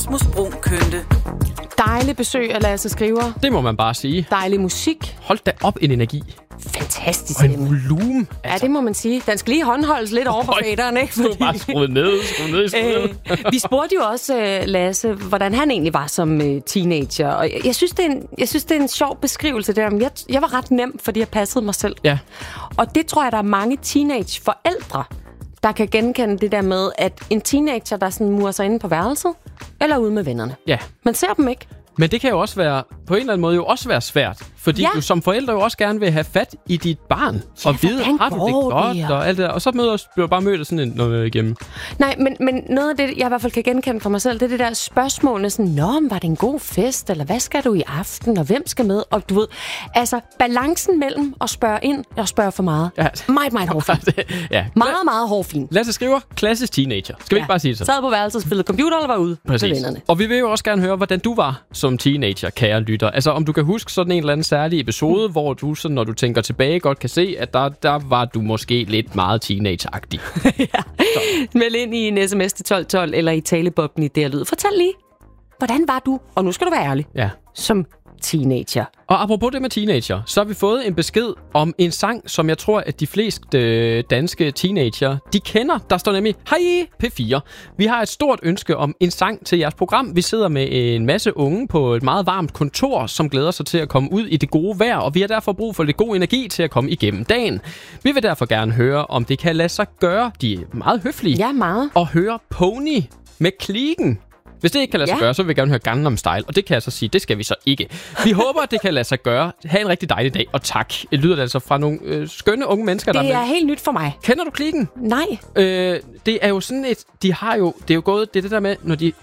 Rasmus Bruun Kønte. Dejlig besøg af Lasse Skriver. Det må man bare sige. Dejlig musik. Hold da op en energi. Fantastisk Og en stemme. volumen. Ja, det må man sige. Den skal lige håndholdes lidt over på faderen, ikke? Du bare skruet ned i skruet. Vi spurgte jo også Lasse, hvordan han egentlig var som teenager. Og jeg synes, det er en sjov beskrivelse. Der. Jeg var ret nem, fordi jeg passede mig selv. Ja. Og det tror jeg, der er mange teenageforældre, der kan genkende det der med, at en teenager, der sådan murer sig inde på værelset, eller ude med vennerne. Ja. Man ser dem ikke. Men det kan jo også være, på en eller anden måde jo også være svært. Fordi du som forældre jo også gerne vil have fat i dit barn. Og vide, har du det godt og alt det der. Og så bliver du bare mødt af sådan noget igennem. Nej, men noget af det, jeg i hvert fald kan genkende for mig selv, det er det der spørgsmål, sådan, var det en god fest? Eller hvad skal du i aften? Og hvem skal med? Og du ved, altså balancen mellem at spørge ind og spørge for meget. Ja. Meget hårfin. Ja. Meget hårfin. Lasse Skriver, klassisk teenager. Skal vi ikke bare sige det så? Sad på værelset, spillede computer eller var ude med vennerne. Og vi vil jo også gerne høre, hvordan du var som teenager, kære lytter. Altså om du kan huske sådan en eller anden særlig episode, hvor du, sådan, når du tænker tilbage, godt kan se, at der var du måske lidt meget teenager-agtig. Ja. Meld ind i en sms til 1212 eller i talebobben i det her lyd. Fortæl lige, hvordan var du? Og nu skal du være ærlig. Ja. Som teenager. Og apropos det med teenager, så har vi fået en besked om en sang, som jeg tror, at de fleste danske teenager, de kender. Der står nemlig, hej P4. Vi har et stort ønske om en sang til jeres program. Vi sidder med en masse unge på et meget varmt kontor, som glæder sig til at komme ud i det gode vejr, og vi har derfor brug for lidt god energi til at komme igennem dagen. Vi vil derfor gerne høre, om det kan lade sig gøre. De er meget høflige. Ja, meget. Og høre Pony med Kliken. Hvis det ikke kan lade sig gøre, så vil vi gerne høre Gangnam Style. Og det kan jeg så sige, det skal vi så ikke. Vi håber, at det kan lade sig gøre. Ha' en rigtig dejlig dag, og tak. Det lyder altså fra nogle skønne unge mennesker, der det er helt nyt for mig. Kender du Kliken? Nej. Det er jo sådan et... De har jo... Det er jo gået... Det er det der med,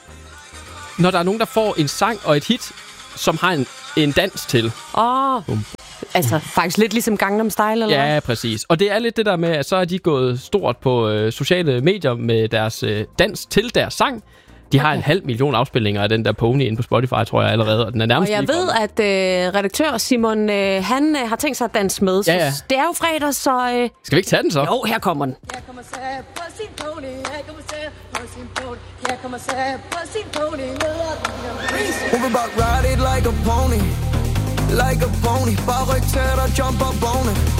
når der er nogen, der får en sang og et hit, som har en dans til. Altså faktisk lidt ligesom Gangnam Style, eller hvad? Ja, præcis. Og det er lidt det der med, at så er de gået stort på sociale medier med deres dans til deres sang. De har 500.000 afspilninger af den der Pony inde på Spotify, tror jeg allerede, og den er nærmest. Og jeg ved, at redaktør Simon, han har tænkt sig at danse med. Så det er jo fredag, så... Skal vi ikke tage den så? Jo, her kommer den. Her kommer Sag på sin pony, her kommer Sag på sin pony, her kommer Sag på sin pony, Hun vil bare ride it like a pony, bare ryk til dig, jump up on it.